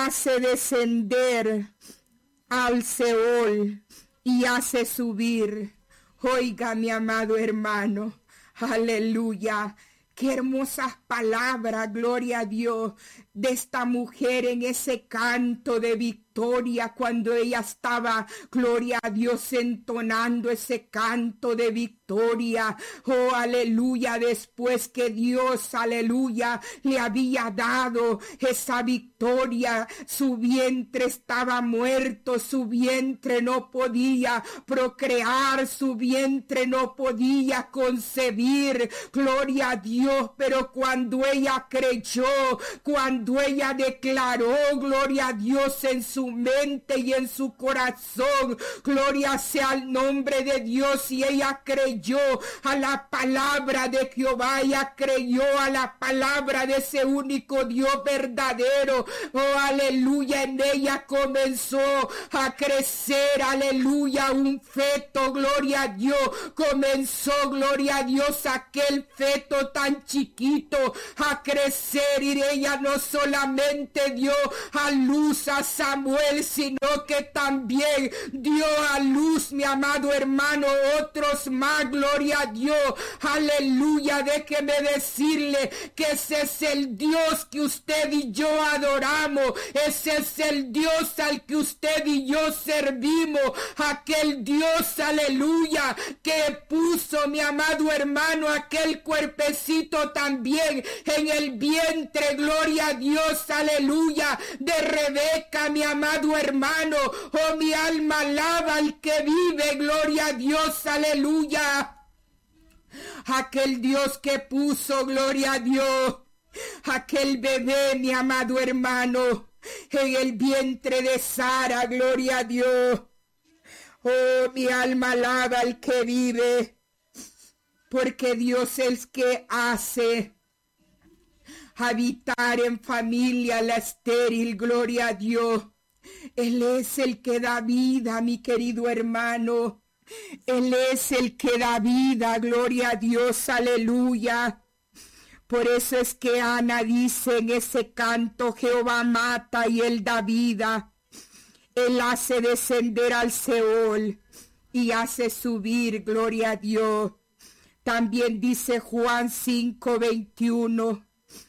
hace descender al Seol y hace subir. Oiga, mi amado hermano, aleluya. Qué hermosas palabras, gloria a Dios, de esta mujer en ese canto de victoria cuando ella estaba, gloria a Dios, entonando ese canto de victoria. Oh, aleluya, después que Dios, aleluya, le había dado esa victoria, su vientre estaba muerto, su vientre no podía procrear, su vientre no podía concebir, gloria a Dios. Pero cuando ella creyó, cuando ella declaró, gloria a Dios, en su mente y en su corazón, gloria sea el nombre de Dios, y ella creyó a la palabra de Jehová, ella creyó a la palabra de ese único Dios verdadero. Oh, aleluya, en ella comenzó a crecer, aleluya, un feto, gloria a Dios, comenzó, gloria a Dios, aquel feto tan chiquito a crecer, y ella no solamente dio a luz a Samuel, sino que también dio a luz, mi amado hermano, otros más, gloria a Dios, aleluya. Déjeme decirle que ese es el Dios que usted y yo adoramos, ese es el Dios al que usted y yo servimos, aquel Dios, aleluya, que puso, mi amado hermano, aquel cuerpecito también en el vientre, gloria a Dios, aleluya, de Rebeca, mi amado hermano. Oh, mi alma alaba al que vive, gloria a Dios, aleluya. Aquel Dios que puso, gloria a Dios, aquel bebé, mi amado hermano, en el vientre de Sara, gloria a Dios. Oh, mi alma alaba al que vive, porque Dios es el que hace habitar en familia la estéril, gloria a Dios. Él es el que da vida, mi querido hermano. Él es el que da vida, gloria a Dios, aleluya. Por eso es que Ana dice en ese canto, Jehová mata y él da vida. Él hace descender al Seol y hace subir, gloria a Dios. También dice Juan 5:21,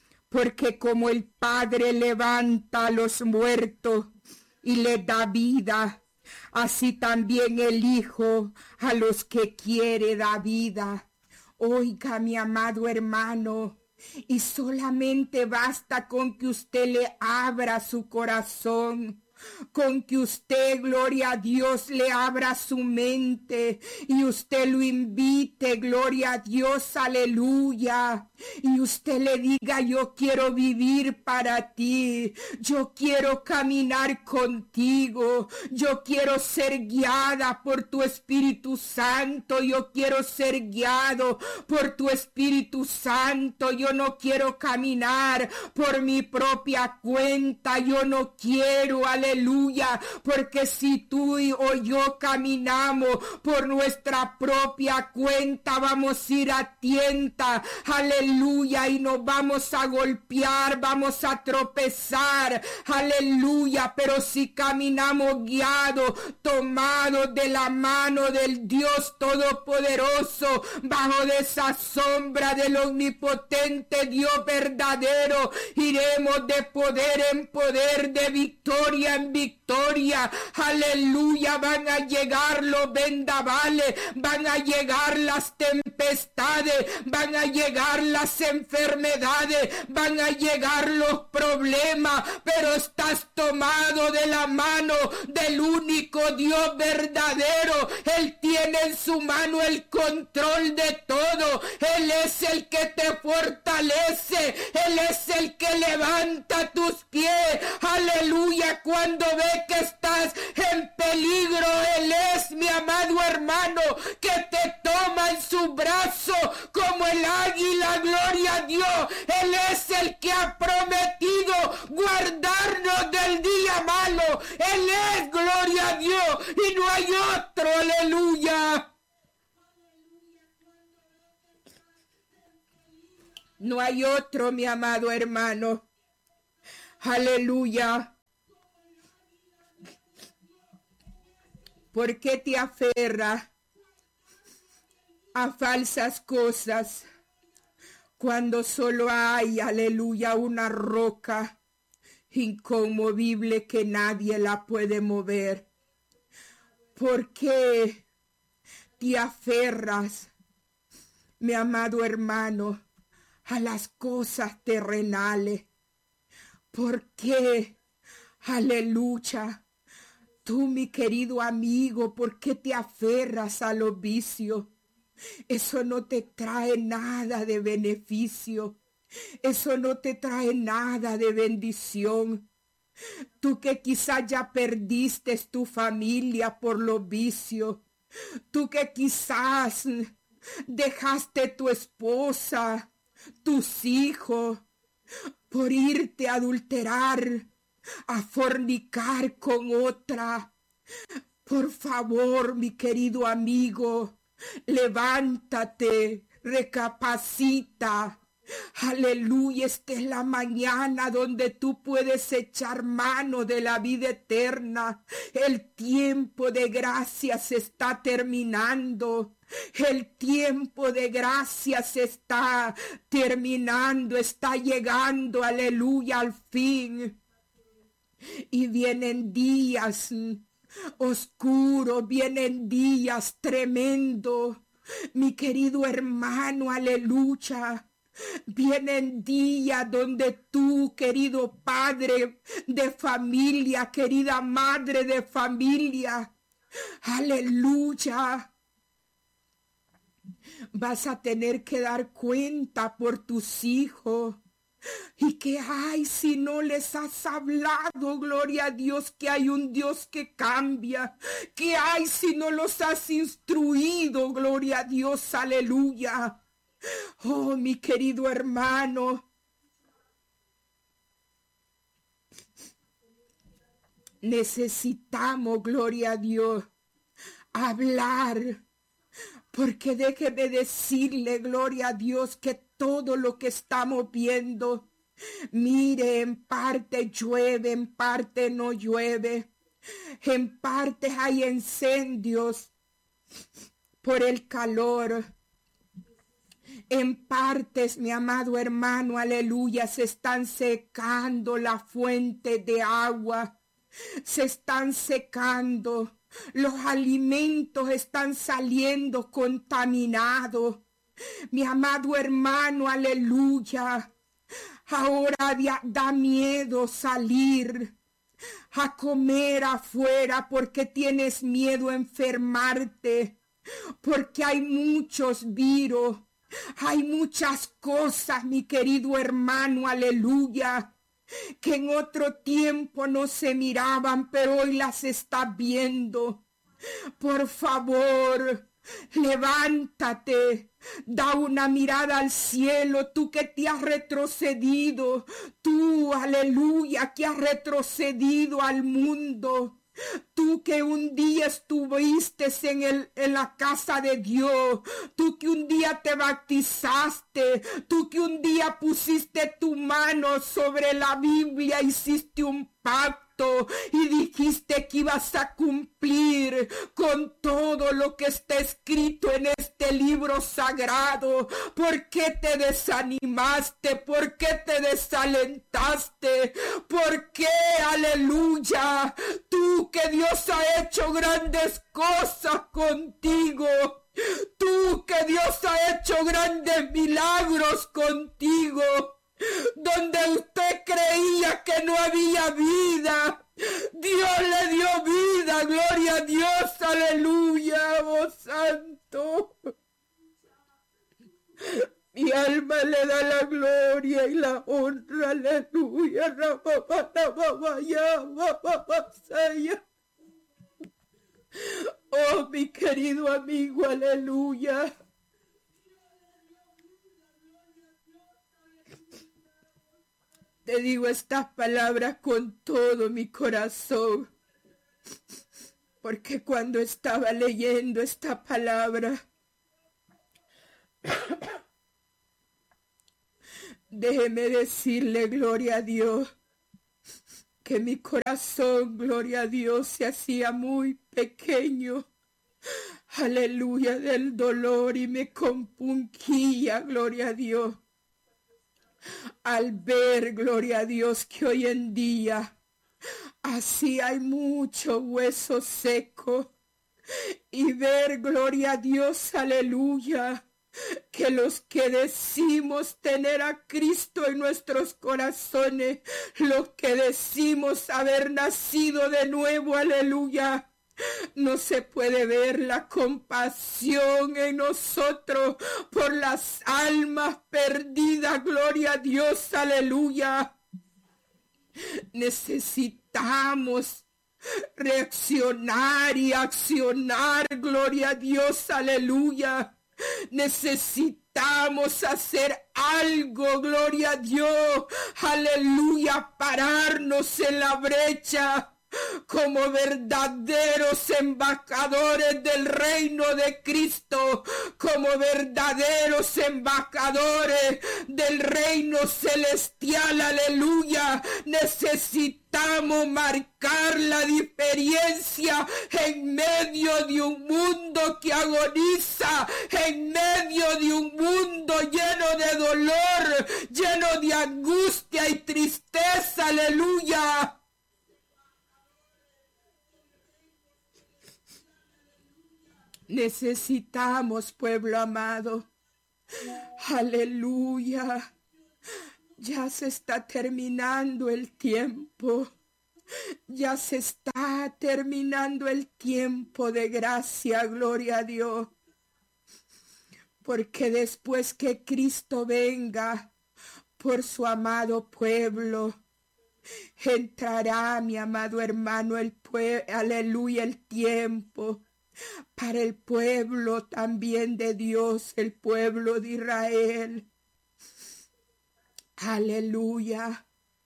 porque como el Padre levanta a los muertos y les da vida, así también el Hijo a los que quiere da vida. Oiga, mi amado hermano, y solamente basta con que usted le abra su corazón, con que usted, gloria a Dios, le abra su mente y usted lo invite, gloria a Dios, aleluya, y usted le diga, yo quiero vivir para ti, yo quiero caminar contigo, yo quiero ser guiada por tu Espíritu Santo, yo quiero ser guiado por tu Espíritu Santo, yo no quiero caminar por mi propia cuenta, yo no quiero, aleluya, porque si tú o yo caminamos por nuestra propia cuenta, vamos a ir a tienta, aleluya, y nos vamos a golpear, vamos a tropezar, aleluya, pero si caminamos guiados, tomados de la mano del Dios Todopoderoso, bajo de esa sombra del omnipotente Dios verdadero, iremos de poder en poder, de victoria en victoria, aleluya. Van a llegar los vendavales, van a llegar las tempestades, van a llegar las enfermedades, van a llegar los problemas, pero estás tomado de la mano del único Dios verdadero. Él tiene en su mano el control de todo, Él es el que te fortalece, Él es el que levanta tus pies, aleluya. Cuando ve que estás en peligro, Él es, mi amado hermano, que te toma en su brazo como el águila, gloria a Dios. Él es el que ha prometido guardarnos del día malo. Él es, gloria a Dios, y no hay otro, aleluya. No hay otro, mi amado hermano, aleluya. ¿Por qué te aferras a falsas cosas cuando solo hay, aleluya, una roca inconmovible que nadie la puede mover? ¿Por qué te aferras, mi amado hermano, a las cosas terrenales? ¿Por qué, aleluya, tú, mi querido amigo, por qué te aferras a los vicios? Eso no te trae nada de beneficio. Eso no te trae nada de bendición. Tú que quizás ya perdiste tu familia por los vicios. Tú que quizás dejaste tu esposa, tus hijos, por irte a adulterar, a fornicar con otra. Por favor, mi querido amigo, levántate, recapacita. Aleluya, esta es la mañana donde tú puedes echar mano de la vida eterna. El tiempo de gracia se está terminando. El tiempo de gracia se está terminando, está llegando, aleluya, al fin. Y vienen días oscuros, vienen días tremendos, mi querido hermano, aleluya. Vienen días donde tú, querido padre de familia, querida madre de familia, aleluya, vas a tener que dar cuenta por tus hijos. ¿Y qué hay si no les has hablado? Gloria a Dios, que hay un Dios que cambia. ¿Qué hay si no los has instruido? Gloria a Dios, aleluya. Oh, mi querido hermano, necesitamos, gloria a Dios, hablar. Porque déjeme decirle, gloria a Dios, que todo lo que estamos viendo, mire, en parte llueve, en parte no llueve. En parte hay incendios por el calor. En partes, mi amado hermano, aleluya, se están secando la fuente de agua. Se están secando. Los alimentos están saliendo contaminados. Mi amado hermano, aleluya. Ahora da miedo salir a comer afuera porque tienes miedo a enfermarte. Porque hay muchos virus. Hay muchas cosas, mi querido hermano, aleluya, que en otro tiempo no se miraban, pero hoy las estás viendo. Por favor, levántate, da una mirada al cielo, tú que te has retrocedido, tú, aleluya, que has retrocedido al mundo. Tú que un día estuviste en la casa de Dios, tú que un día te bautizaste, tú que un día pusiste tu mano sobre la Biblia, hiciste un pacto y dijiste que ibas a cumplir con todo lo que está escrito en este libro sagrado. ¿Por qué te desanimaste? ¿Por qué te desalentaste? ¿Por qué, aleluya, tú que Dios ha hecho grandes cosas contigo? Tú que Dios ha hecho grandes milagros contigo, donde usted creía que no había vida, Dios le dio vida, gloria a Dios, aleluya, oh santo. Mi alma le da la gloria y la honra, aleluya. Oh, mi querido amigo, aleluya. Te digo estas palabras con todo mi corazón, porque cuando estaba leyendo esta palabra, déjeme decirle, gloria a Dios, que mi corazón, gloria a Dios, se hacía muy pequeño. Aleluya, del dolor, y me compungía, gloria a Dios, al ver, gloria a Dios, que hoy en día así hay mucho hueso seco, y ver, gloria a Dios, aleluya, que los que decimos tener a Cristo en nuestros corazones, los que decimos haber nacido de nuevo, aleluya, no se puede ver la compasión en nosotros por las almas perdidas, gloria a Dios, aleluya. Necesitamos reaccionar y accionar, gloria a Dios, aleluya. Necesitamos hacer algo, gloria a Dios, aleluya, pararnos en la brecha como verdaderos embajadores del reino de Cristo, como verdaderos embajadores del reino celestial, aleluya. Necesitamos marcar la diferencia en medio de un mundo que agoniza, en medio de un mundo lleno de dolor, lleno de angustia y tristeza, aleluya. Necesitamos, pueblo amado, aleluya. Ya se está terminando el tiempo. Ya se está terminando el tiempo de gracia, gloria a Dios. Porque después que Cristo venga por su amado pueblo, entrará, mi amado hermano, aleluya, el tiempo para el pueblo también de Dios, el pueblo de Israel. Aleluya.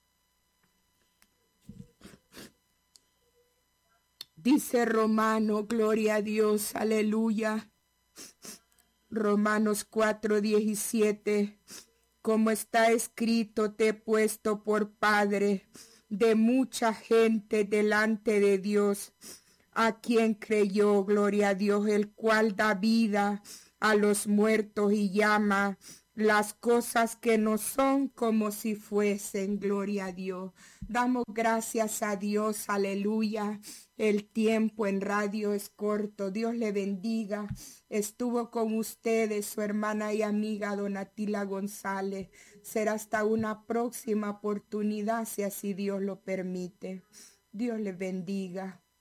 Dice Romano, gloria a Dios, aleluya. Romanos 4:17, como está escrito, te he puesto por padre de mucha gente delante de Dios, a quien creyó, gloria a Dios, el cual da vida a los muertos y llama las cosas que no son como si fuesen, gloria a Dios. Damos gracias a Dios, aleluya. El tiempo en radio es corto. Dios le bendiga. Estuvo con ustedes su hermana y amiga Donatila González. Será hasta una próxima oportunidad, si así Dios lo permite. Dios le bendiga.